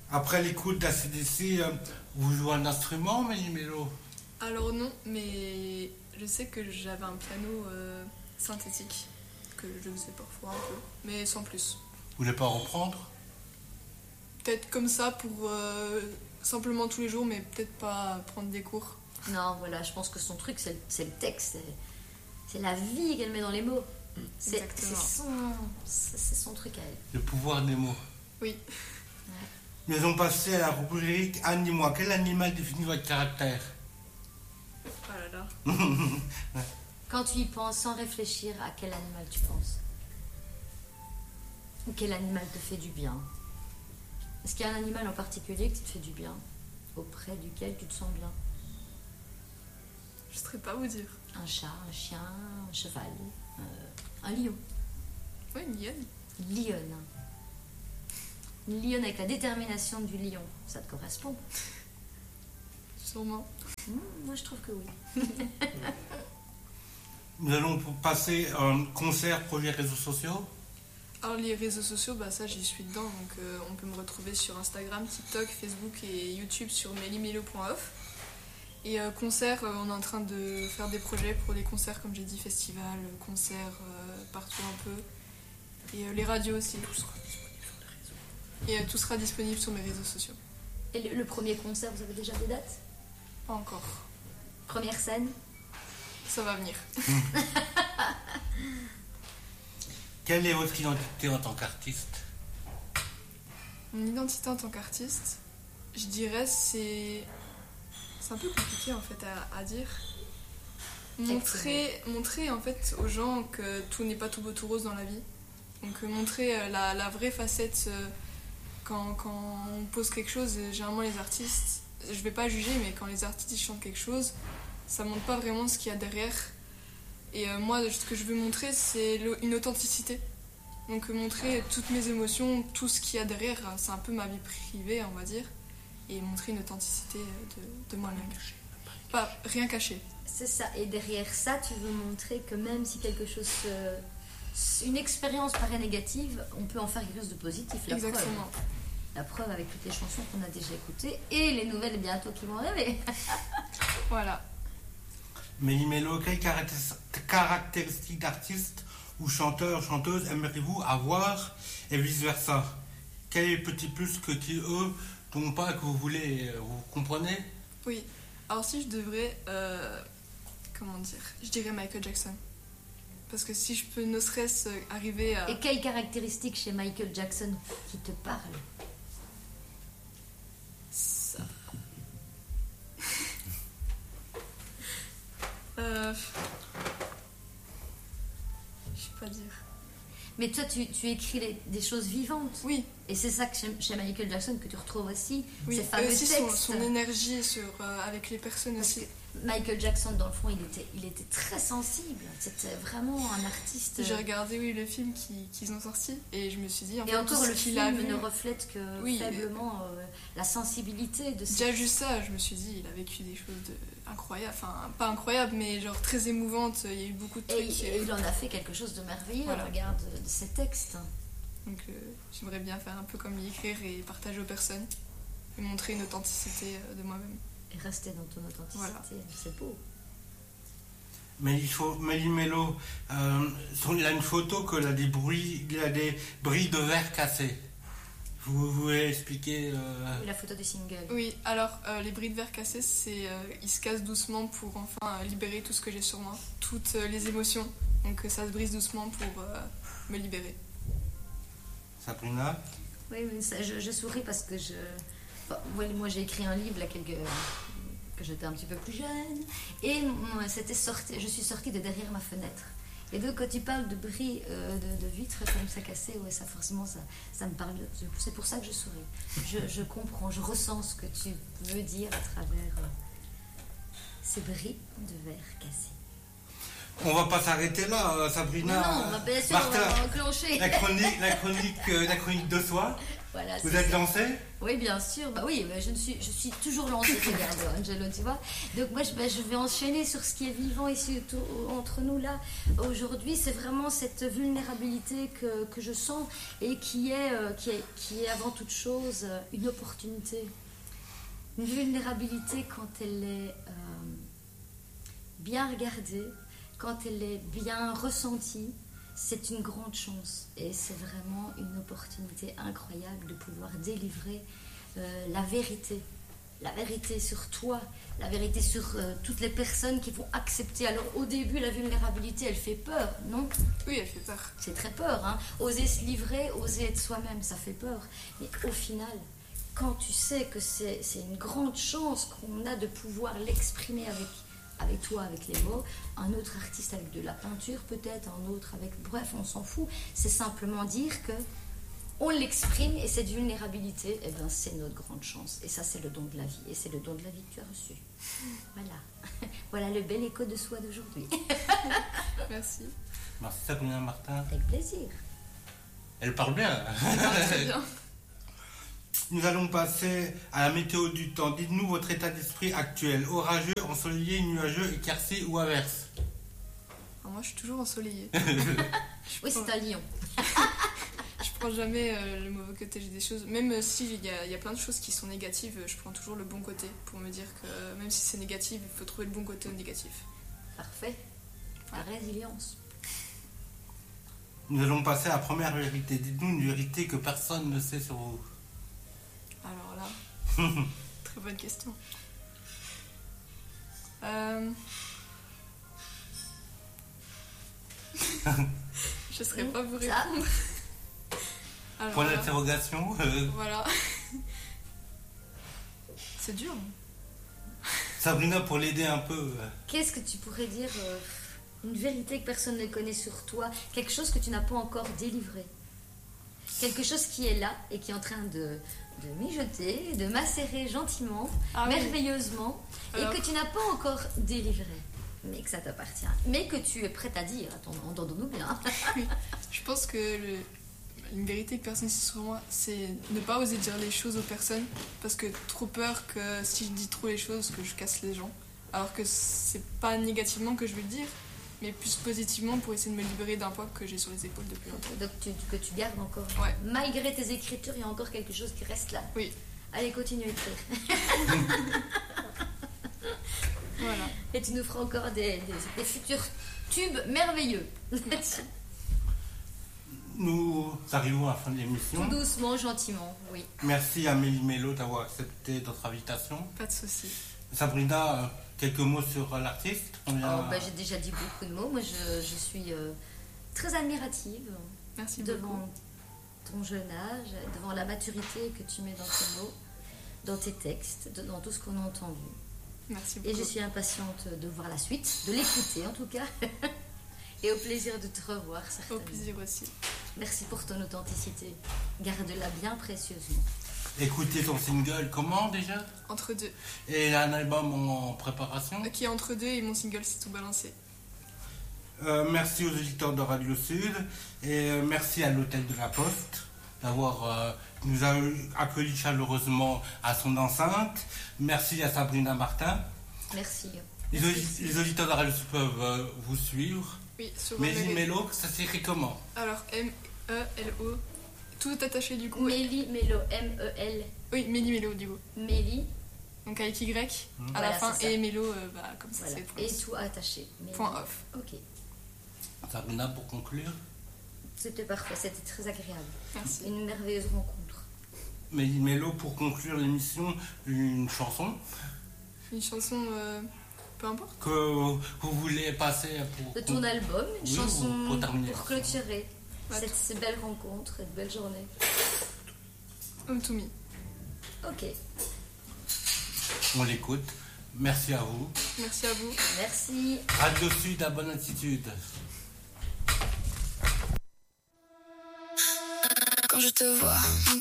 Après l'écoute d'ACDC, vous jouez un instrument, Méli-Mélo? Alors non, mais je sais que j'avais un piano synthétique, que je faisais parfois un peu, mais sans plus. Vous voulez pas reprendre? Peut-être comme ça pour simplement tous les jours, mais peut-être pas prendre des cours. Non, voilà, je pense que son truc, c'est le texte, c'est la vie qu'elle met dans les mots. C'est son truc à elle. Le pouvoir des mots. Oui. Nous allons passer à la rubrique Animaux. Quel animal définit votre caractère? Oh là là. Quand tu y penses, sans réfléchir, à quel animal tu penses? Ou quel animal te fait du bien? Est-ce qu'il y a un animal en particulier qui te fait du bien, auprès duquel tu te sens bien? Je ne saurais pas vous dire. Un chat, un chien, un cheval, un lion. Oui, une lionne. Une lionne. Une lionne avec la détermination du lion, ça te correspond? Sûrement. Moi, je trouve que oui. Nous allons passer un concert, projet réseaux sociaux. Alors les réseaux sociaux, bah ça j'y suis dedans, donc on peut me retrouver sur Instagram, TikTok, Facebook et YouTube sur melimelo.off. Et concerts, on est en train de faire des projets pour les concerts, comme j'ai dit, festivals, concerts, partout un peu. Et les radios aussi. Et tout sera disponible sur mes réseaux sociaux. Et le premier concert, vous avez déjà des dates? Pas encore. Première scène? Ça va venir. Quelle est votre identité en tant qu'artiste? Mon identité en tant qu'artiste, je dirais c'est un peu compliqué en fait à dire. Montrer en fait aux gens que tout n'est pas tout beau tout rose dans la vie. Donc montrer la vraie facette quand on pose quelque chose. Généralement les artistes, je vais pas juger, mais quand les artistes ils chantent quelque chose, ça montre pas vraiment ce qu'il y a derrière. Et moi, ce que je veux montrer, c'est une authenticité. Donc montrer toutes mes émotions, tout ce qu'il y a derrière, c'est un peu ma vie privée, on va dire. Et montrer une authenticité de moi-même. Pas rien caché. C'est ça. Et derrière ça, tu veux montrer que même si quelque chose, une expérience paraît négative, on peut en faire quelque chose de positif. Exactement. La preuve avec toutes les chansons qu'on a déjà écoutées et les nouvelles bientôt qui vont arriver. Voilà. Méli-Mélo, quelles caractéristiques d'artiste ou chanteur, chanteuse aimeriez-vous avoir et vice-versa? Quel est le petit plus que eux n'ont pas que vous voulez, vous comprenez? Oui. Alors si je devrais, comment dire, je dirais Michael Jackson. Parce que si je peux ne serait-ce arriver à... Et quelles caractéristiques chez Michael Jackson qui te parlent? Ça... Je sais pas dire. Mais toi, tu écris des choses vivantes. Oui. Et c'est ça que chez Michael Jackson que tu retrouves aussi. Oui, ces fameux aussi textes. Son énergie avec les personnes Parce aussi. Michael Jackson, dans le fond, il était très sensible. C'était vraiment un artiste. J'ai regardé le film qu'ils ont sorti et je me suis dit... Et encore, le film ne reflète que faiblement la sensibilité de Déjà juste ça, je me suis dit, il a vécu des choses incroyables. Enfin, pas incroyables, mais genre très émouvantes. Il y a eu beaucoup de trucs. Et il en a fait quelque chose de merveilleux, voilà. Regarde, de ses textes. Donc j'aimerais bien faire un peu comme lui, écrire et partager aux personnes. Et montrer une authenticité de moi-même. Et rester dans ton authenticité, voilà. C'est beau. Mais Méli-Mélo, il a une photo qu'il a des bris de verre cassés. Vous voulez expliquer la photo du single? Oui, alors les bris de verre cassés, c'est ils se cassent doucement pour enfin libérer tout ce que j'ai sur moi, toutes les émotions. Donc ça se brise doucement pour me libérer. Sabrina? Oui, mais ça, je souris parce que moi j'ai écrit un livre là, que j'étais un petit peu plus jeune et je suis sortie de derrière ma fenêtre. Et donc quand tu parles de bris de vitres comme ça cassé, ouais, ça forcément ça me parle. C'est pour ça que je souris. Je comprends, je ressens ce que tu veux dire à travers ces bris de verre cassés. On va pas s'arrêter là, Sabrina. Non, bien sûr, on va enclencher. La chronique de soi. Voilà, Vous c'est êtes ça. lancé? Oui, bien sûr. Bah oui, mais je suis toujours lancée, regarde, Angelo, tu vois. Donc moi, je vais enchaîner sur ce qui est vivant ici entre nous là. Aujourd'hui, c'est vraiment cette vulnérabilité que je sens et qui est avant toute chose une opportunité. Une vulnérabilité quand elle est bien regardée, quand elle est bien ressentie. C'est une grande chance et c'est vraiment une opportunité incroyable de pouvoir délivrer la vérité sur toi, la vérité sur toutes les personnes qui vont accepter. Alors au début, la vulnérabilité, elle fait peur, non? Oui, elle fait peur. C'est très peur, hein. Oser se livrer, oser être soi-même, ça fait peur. Mais au final, quand tu sais que c'est une grande chance qu'on a de pouvoir l'exprimer avec toi, avec les mots, un autre artiste avec de la peinture peut-être, un autre avec... Bref, on s'en fout. C'est simplement dire que on l'exprime et cette vulnérabilité, eh ben, c'est notre grande chance. Et ça, c'est le don de la vie. Et c'est le don de la vie que tu as reçu. Voilà. Voilà le bel écho de soi d'aujourd'hui. Merci. Merci Sabrina Martin. Avec plaisir. Elle parle bien. Très bien. Nous allons passer à la météo du temps. Dites-nous votre état d'esprit actuel. Orageux, ensoleillé, nuageux, éclairci ou averse? Alors moi, je suis toujours ensoleillée. Oui, c'est un lion. Je prends jamais le mauvais côté des choses. Même si il y a plein de choses qui sont négatives, je prends toujours le bon côté pour me dire que même si c'est négatif, il faut trouver le bon côté au négatif. Parfait. La résilience. Nous allons passer à la première vérité. Dites-nous une vérité que personne ne sait sur vous. Alors là, très bonne question. Je serais pas vous répondre. Alors Point là, d'interrogation. voilà. C'est dur. Sabrina, pour l'aider un peu. Qu'est-ce que tu pourrais dire une vérité que personne ne connaît sur toi, quelque chose que tu n'as pas encore délivré, quelque chose qui est là et qui est en train de mijoter, de macérer gentiment, merveilleusement, Alors... et que tu n'as pas encore délivré, mais que ça t'appartient, mais que tu es prête à dire. Attends, entendons-nous bien. Oui. Je pense que une vérité que personne ne sait sur moi, c'est ne pas oser dire les choses aux personnes, parce que trop peur que si je dis trop les choses, que je casse les gens. Alors que c'est pas négativement que je vais le dire, mais plus positivement pour essayer de me libérer d'un poids que j'ai sur les épaules depuis longtemps. Donc que tu gardes encore. Ouais. Malgré tes écritures, il y a encore quelque chose qui reste là. Oui. Allez, continue à écrire. Voilà. Et tu nous feras encore des futurs tubes merveilleux. Nous arrivons à la fin de l'émission. Tout doucement, gentiment, oui. Merci à Amélie Mello d'avoir accepté notre invitation. Pas de souci. Sabrina, quelques mots sur l'artiste? J'ai déjà dit beaucoup de mots. Moi, je suis très admirative. Merci devant beaucoup. Ton jeune âge, devant la maturité que tu mets dans tes mots, dans tes textes, dans tout ce qu'on a entendu. Merci beaucoup. Et je suis impatiente de voir la suite, de l'écouter en tout cas. Et au plaisir de te revoir, certainement. Au plaisir aussi. Merci pour ton authenticité. Garde-la bien précieusement. Écoutez ton single, comment déjà? Entre deux. Et un album en préparation? Qui est entre deux et mon single C'est tout balancé. Merci aux auditeurs de Radio Sud et merci à l'Hôtel de la Poste d'avoir nous a accueillis chaleureusement à son enceinte. Merci à Sabrina Martin. Merci. Les auditeurs de Radio Sud peuvent vous suivre. Oui, sur Mélie Mello, ça s'écrit comment? Alors M-E-L-O, tout attaché du coup. Mélie Mello, M-E-L. Oui, Mélie Mello du coup. Mélie. Donc avec Y à Voilà, la fin c'est ça. et Mello, comme ça Voilà. c'est Et tout attaché. Mélie. point off. Ok. Sabrina, pour conclure. C'était parfait, c'était très agréable. Merci. Une merveilleuse rencontre. Mélie Mello, pour conclure l'émission, une chanson Une chanson, peu importe. que vous voulez passer pour... De ton album, une Oui, chanson pour terminer. pour clôturer Ouais. cette belle rencontre, cette belle journée. Home to me. Ok, On l'écoute. Merci à vous. Merci à vous. merci. Radio Sud à bonne attitude. Quand je te vois